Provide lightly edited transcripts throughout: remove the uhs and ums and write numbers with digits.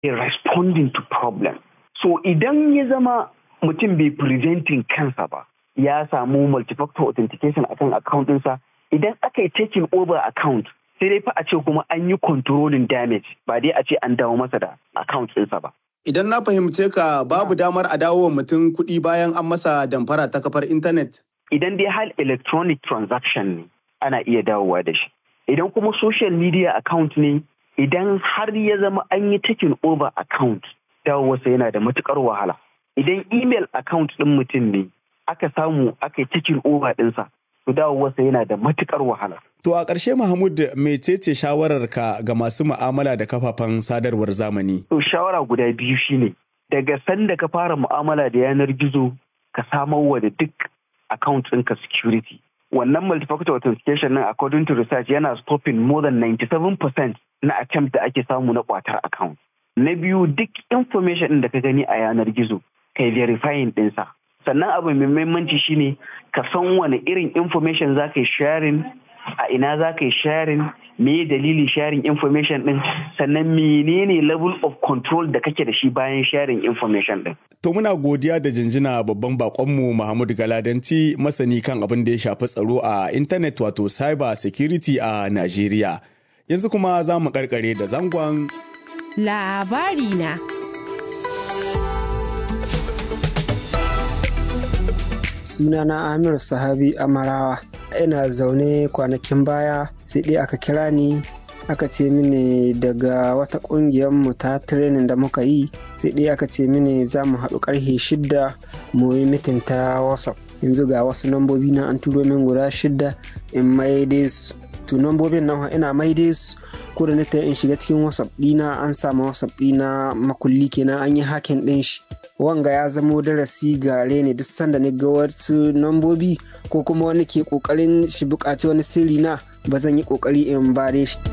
responding to problem. So idan ya zama mutum bai preventing kansa ba, ya samu multi-factor authentication akan account ɗinsa, idan aka yi taking over account, sai dai fa a ce kuma an yi controlling damage, ba dai a ce an dawo masa da account ɗinsa ba. Idan na fahimce ka babu damar a dawo wa mutum kuɗi bayan an masa damfara ta kafar intanet? Idan dai hal electronic transaction ne, ana iya dawowa da shi. Idan kuma social media account ne, idan har ya zama an yi taking over account, dawowarsa yana da matukar wahala. Idan email account ɗin mutum ne, aka samu aka yi taking over ɗinsa, to dawowarsa yana da matukar wahala. To a ƙarshe Mahmud, mecece shawararka ga masu mu'amala da kafafen sadarwar zamani? To shawara guda biyu shine, daga sanda ka fara mu'amala da yanar gizo, ka samar wa da duk account ɗinka security. Wannan multi-factor authentication nan according to research yana stopping more than 97% na attempt da ake samu na kwatar account. Na biyu, duk information ɗin da ka gani a yanar gizo, kai verifying ɗinsa. Sannan abu mai muhimmanci shine ka san wani irin information za ka yi sharing, a ina za ka yi sharing, me dalilin sharing information ɗin, sannan menene level of control da kake da shi bayan sharing information ɗin. To muna godiya da jinjina babban bakonmu Mahmud Galadanci, masani kan abin da ya shafi tsaro a intanet wato cyber security a Najeriya. Yanzu kuma za mu karkare da zangon labari na. Sunana Amir Sahabi Amarawa. Ina zaune kwanakin baya sai dai aka kira ni aka ce mini daga wata ƙungiyar mu ta training da muka yi, sai dai aka ce mini za mu haɗu ƙarfe 6 mu yi mitin ta WhatsApp. Yanzu ga wasu nambobi na an turo min guda 6 in maide su. To nambobin nan ina maide su ko da nita in shiga cikin WhatsApp ɗina an samu WhatsApp ɗina makulli kenan an yi hakin ɗin shi. Wanga ya zamo darasi gare ne duk sanda ni ga wasu nambobi ko kuma wani ke kokarin shi bukaci wani sirri na ba zan yi kokari in bare shi.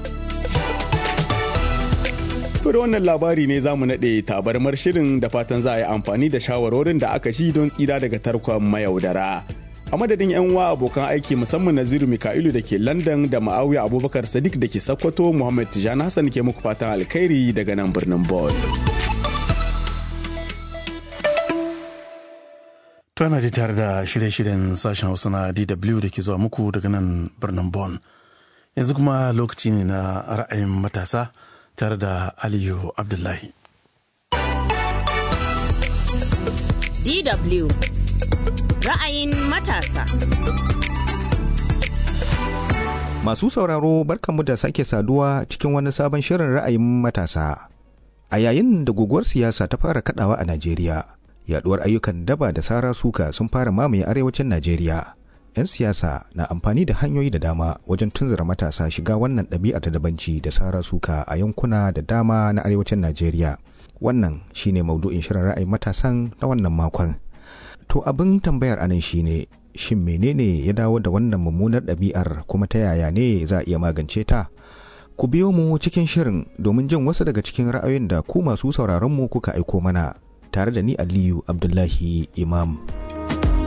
To da wannan labari ne zamu naɗe tabarmar shirin da fatan za a yi amfani da shawarorin da aka shi don tsira daga tarkon mayaudara. A madadin 'yan uwa abokan aiki musamman Naziru Mika'ilu da ke London da Ma'awiya Abubakar Sadiq da ke Sokoto, Muhammad Tijani Hassan ke muku fatan alkhairi daga nan birnin Bonn. Tana da tare da shirye-shiryen sashen Hausa na DW da ke zuwa muku daga nan birnin Bonn. Yanzu kuma lokaci ne na ra'ayin matasa tare da Aliyu Abdullahi. DW ra'ayin matasa. Masu sauraro barkanmu da sake saduwa cikin wani sabon shirin ra'ayin matasa. A yayin da guguwar siyasa ta fara kadawa a Najeriya, yaduwar ayyukan daba da sara suka sun fara mamaye arewacin Najeriya. 'Yan siyasa na amfani da hanyoyi da dama wajen tunzura matasa shiga wannan ɗabi'a ta dabanci da sara suka a yankuna da dama na arewacin Najeriya. Wannan shine maudu'in shirin ra'ayin matasan na wannan makon. To abin tambayar anan shine, shin menene ya dawo da wannan mummunar ɗabi'ar kuma ta yaya ne za a iya magance ta? Ku biyo mu cikin shirin domin jin wasu daga cikin ra'ayoyin da ku masu sauraron mu kuka aiko mana, tare da ni Aliyu Abdullahi Imam.